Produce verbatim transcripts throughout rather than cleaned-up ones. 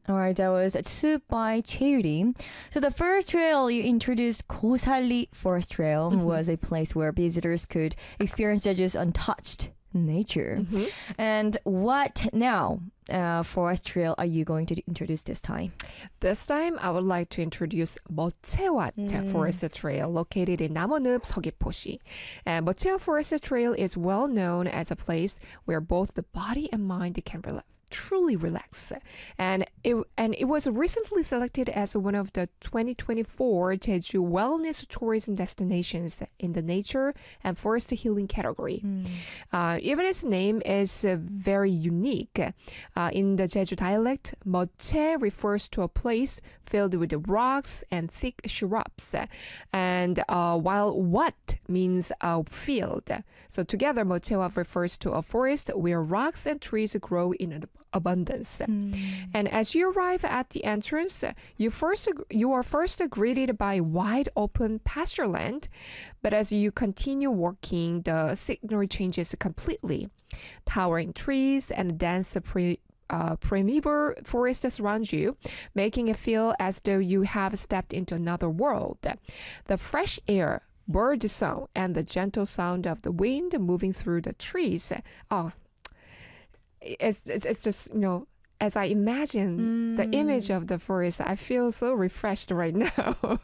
All right, that was Soup by Cheuri. So the first trail you introduced, Gosali Forest Trail, Mhm. was a place where visitors could experience Jeju's untouched nature. Mhm. And what now uh, forest trail are you going to introduce this time? This time, I would like to introduce Mochewat Mm. Forest Trail, located in Namonub, 서귀포시. And Mochewa Forest Trail is well known as a place where both the body and mind can relax. Truly relax, and it and it was recently selected as one of the twenty twenty-four Jeju Wellness Tourism Destinations in the Nature and Forest Healing category. Mm. Uh, even its name is uh, very unique. Uh, in the Jeju dialect, Moche refers to a place filled with rocks and thick shrubs, and uh, while Wat means a field. So together, Mochewa refers to a forest where rocks and trees grow in an abundance. Mm. And as you arrive at the entrance, you first you are first greeted by wide open pasture land, but as you continue walking, the scenery changes completely. Towering trees and dense pre uh, primeval forest surround you, making it feel as though you have stepped into another world. The fresh air, bird song, and the gentle sound of the wind moving through the trees. Oh, it's it's, it's just, you know, as I imagine the Mm. image of the forest, I feel so refreshed right now.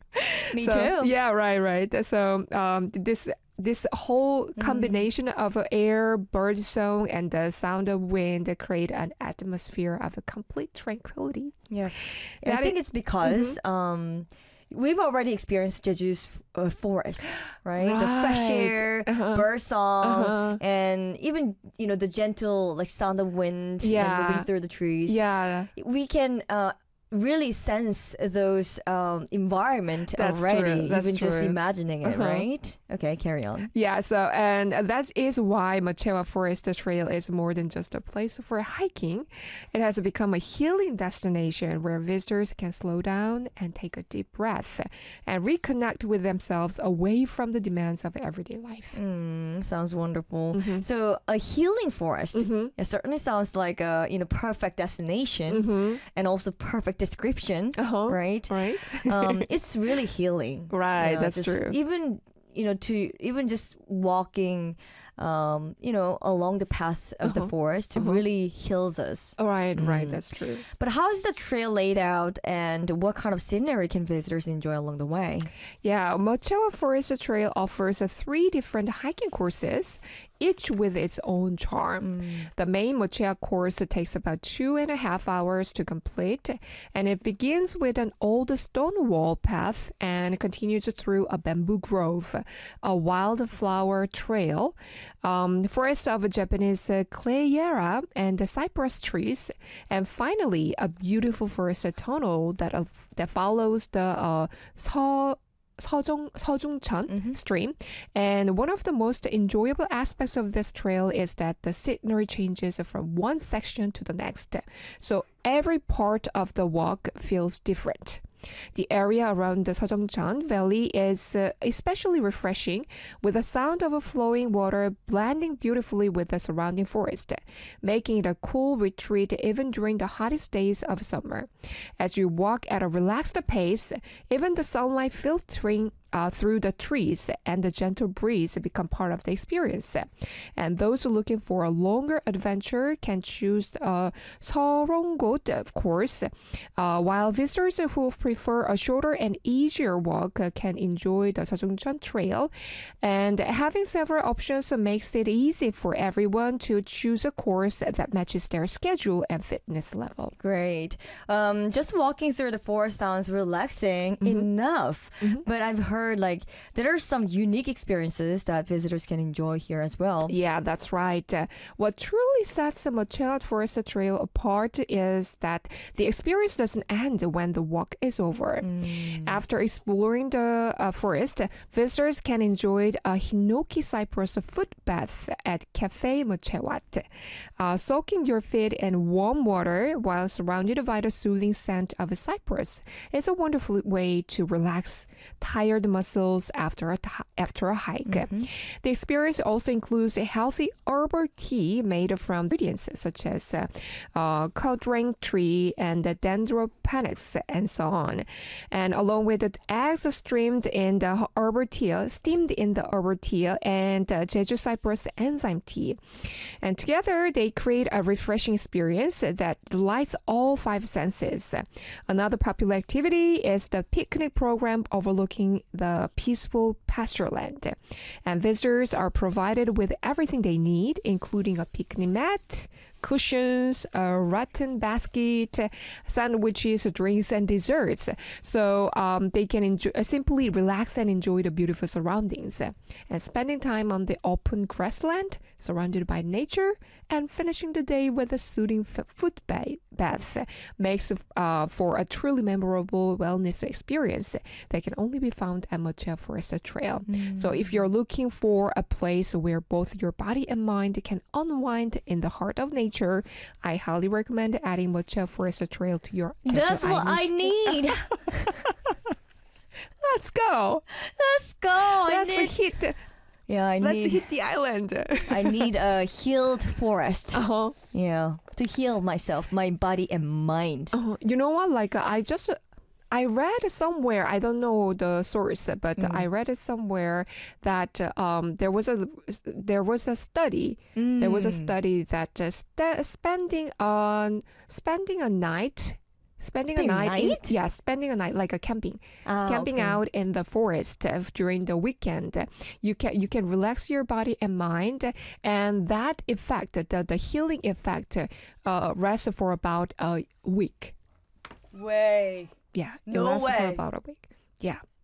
Me So, too. Yeah, right, right. So um, this this whole combination of air, bird song, and the sound of wind create an atmosphere of complete tranquility. Yeah. I That think i- it's because um, we've already experienced Jeju's uh, forest, right? The fresh Right. air, Uh-huh. bird song, Uh-huh. and even, you know, the gentle like sound of wind and Yeah. moving through the trees. Yeah, We can uh, really sense those um, environment That's already, true. That's even just true. imagining it, Uh-huh. right? Okay, carry on. yeah. So, and that is why Mochewa Forest Trail is more than just a place for hiking. It has become a healing destination where visitors can slow down and take a deep breath and reconnect with themselves away from the demands of everyday life. Mm, sounds wonderful. Mhm. So a healing forest. Mhm. It certainly sounds like a you know perfect destination Mhm. and also perfect description, Uh-huh. right? Right. Um, it's really healing. Right, You know, that's just true. Even you know to even just walking, um, you know, along the path of the Uh-huh. forest Uh-huh. really heals us. Right, right. Mm. That's true. But how is the trail laid out, and what kind of scenery can visitors enjoy along the way? Yeah, Mochewa Forest Trail offers uh, three different hiking courses, each with its own charm. Mm. The main Mochewa course takes about two and a half hours to complete, and it begins with an old stone wall path and continues through a bamboo grove, a wildflower trail, um, forest of Japanese uh, clayera and the cypress trees, and finally a beautiful forest tunnel that uh, that follows the uh, 서 서중, 서중천 Mhm. stream. And one of the most enjoyable aspects of this trail is that the scenery changes from one section to the next. So every part of the walk feels different. The area around the Sejeongcheon Valley is uh, especially refreshing, with the sound of flowing water blending beautifully with the surrounding forest, making it a cool retreat even during the hottest days of summer. As you walk at a relaxed pace, even the sunlight filtering uh, through the trees and the gentle breeze become part of the experience. And those looking for a longer adventure can choose uh, 서롱곳, of course, uh, while visitors who prefer a shorter and easier walk uh, can enjoy the Sejeongcheon Trail. And having several options makes it easy for everyone to choose a course that matches their schedule and fitness level. Great. Um, just walking through the forest sounds relaxing enough, Mhm. but I've heard like there are some unique experiences that visitors can enjoy here as well. Yeah, that's right. Uh, what truly sets the Mochewa Forest Trail apart is that the experience doesn't end when the walk is over. Mm. After exploring the uh, forest, visitors can enjoy a Hinoki cypress foot bath at Cafe Mochewat. Uh, soaking your feet in warm water while surrounded by the soothing scent of a cypress is a wonderful way to relax tired tightened muscles after a, t- after a hike. Mm-hmm. The experience also includes a healthy herbal tea made from ingredients such as uh, uh, codring tree and the dendropanax and so on. And along with the eggs steamed in the herbal tea, steamed in the herbal tea and uh, Jeju cypress enzyme tea. And together they create a refreshing experience that delights all five senses. Another popular activity is the picnic program overlooking the peaceful pasture land. And visitors are provided with everything they need, including a picnic mat, cushions, a rattan basket, sandwiches, drinks, and desserts. So um, they can enjoy, uh, simply relax and enjoy the beautiful surroundings. And spending time on the open grassland, surrounded by nature, and finishing the day with a soothing f- foot ba- bath makes uh, for a truly memorable wellness experience that can only be found at Mochel Forest Trail. Mm. So if you're looking for a place where both your body and mind can unwind in the heart of nature, I highly recommend adding Mochel Forest Trail to your That's Jeju what I Island. need. Let's go. Let's go. I Let's need, hit. yeah, I Let's need. hit the island. I need a healed forest. Uh-huh. Yeah, to heal myself, my body and mind. Uh, you know what? Like uh, I just, I read somewhere. I don't know the source, but Mm. I read it somewhere that uh, um there was a there was a study. There was a Mm. study that uh, st- spending on spending a night. Spending Spending a a night, in- night? yeah, spending a night like a camping, Ah, camping okay. out in the forest uh, during the weekend. You can you can relax your body and mind, and that effect, the the healing effect, uh, rests for about a week. Way. Yeah, it No lasts for way. about a week. Yeah.